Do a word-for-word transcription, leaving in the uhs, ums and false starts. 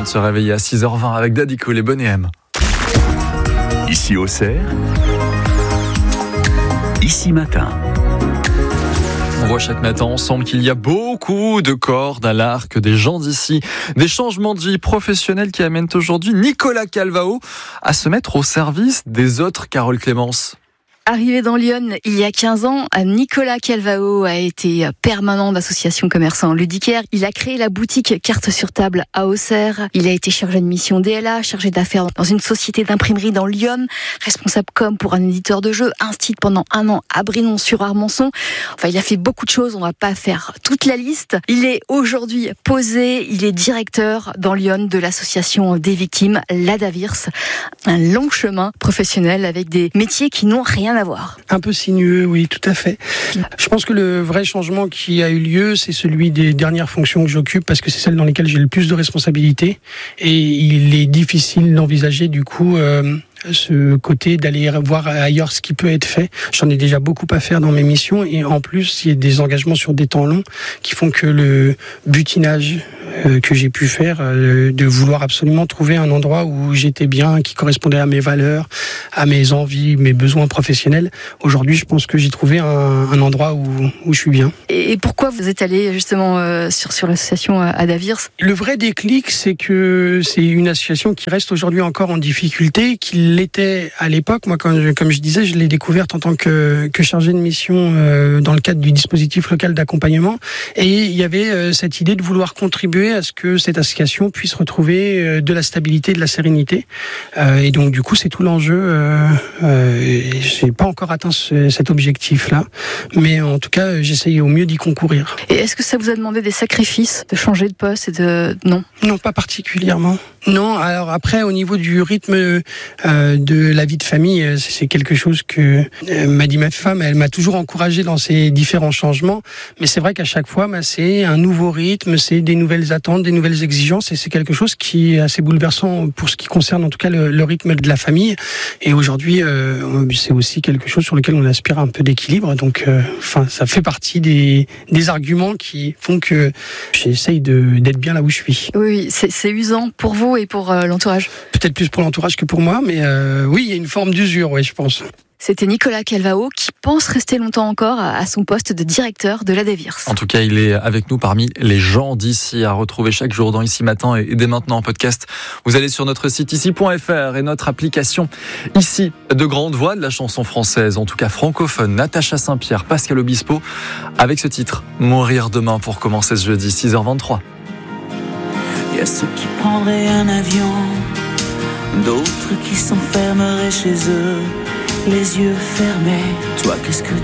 de se réveiller à six heures vingt avec Daddy Cool et Bonnet M. Ici Auxerre, ici matin. On voit chaque matin ensemble qu'il y a beaucoup de cordes à l'arc des gens d'ici. Des changements de vie professionnels qui amènent aujourd'hui Nicolas Calvao à se mettre au service des autres. Carole Clémence. Arrivé dans Lyon il y a quinze ans, Nicolas Calvao a été permanent d'association commerçants ludicaire. Il a créé la boutique Carte sur table à Auxerre. Il a été chargé de mission D L A, chargé d'affaires dans une société d'imprimerie dans Lyon, responsable com pour un éditeur de jeux, instit pendant un an à Brinon-sur-Armançon. Enfin, il a fait beaucoup de choses, on va pas faire toute la liste. Il est aujourd'hui posé, il est directeur dans Lyon de l'association des victimes, l'Adavirs. Un long chemin professionnel avec des métiers qui n'ont rien à voir. Un peu sinueux, oui, tout à fait. Je pense que le vrai changement qui a eu lieu, c'est celui des dernières fonctions que j'occupe, parce que c'est celles dans lesquelles j'ai le plus de responsabilités. Et il est difficile d'envisager, du coup, euh, ce côté d'aller voir ailleurs ce qui peut être fait. J'en ai déjà beaucoup à faire dans mes missions, et en plus, il y a des engagements sur des temps longs qui font que le butinage euh, que j'ai pu faire, euh, de vouloir absolument trouver un endroit où j'étais bien, qui correspondait à mes valeurs, à mes envies, mes besoins professionnels. Aujourd'hui, je pense que j'ai trouvé un, un endroit où, où je suis bien. Et pourquoi vous êtes allé justement euh, sur, sur l'association Adavirs ? Le vrai déclic, c'est que c'est une association qui reste aujourd'hui encore en difficulté, qui l'était à l'époque. Moi, comme je, comme je disais, je l'ai découverte en tant que, que chargé de mission euh, dans le cadre du dispositif local d'accompagnement. Et il y avait euh, cette idée de vouloir contribuer à ce que cette association puisse retrouver euh, de la stabilité, de la sérénité. Euh, et donc, du coup, c'est tout l'enjeu. Euh, euh, j'ai pas encore atteint ce, cet objectif-là, mais en tout cas, j'essaye au mieux d'y concourir. Et est-ce que ça vous a demandé des sacrifices de changer de poste et de non ? Non, pas particulièrement. Non. Alors après, au niveau du rythme euh, de la vie de famille, c'est quelque chose que euh, m'a dit ma femme. Elle m'a toujours encouragé dans ces différents changements, mais c'est vrai qu'à chaque fois, bah, c'est un nouveau rythme, c'est des nouvelles attentes, des nouvelles exigences, et c'est quelque chose qui est assez bouleversant pour ce qui concerne en tout cas le, le rythme de la famille. Et aujourd'hui, euh, c'est aussi quelque chose sur lequel on aspire un peu d'équilibre. Donc, euh, enfin, ça fait partie des, des arguments qui font que j'essaye de, d'être bien là où je suis. Oui, c'est, c'est usant pour vous et pour euh, l'entourage. Peut-être plus pour l'entourage que pour moi, mais euh, oui, il y a une forme d'usure, oui, je pense. C'était Nicolas Calvao qui pense rester longtemps encore à son poste de directeur de l'Adavirs. En tout cas, il est avec nous parmi les gens d'ici à retrouver chaque jour dans Ici Matin et dès maintenant en podcast. Vous allez sur notre site ici point f r et notre application Ici. De grandes voix de la chanson française, en tout cas francophone, Natacha Saint-Pierre, Pascal Obispo, avec ce titre « Mourir demain » pour commencer ce jeudi, six heures vingt-trois. Il y a ceux qui prendraient un avion, d'autres qui s'enfermeraient chez eux, les yeux fermés. Toi, qu'est-ce que tu ferais ?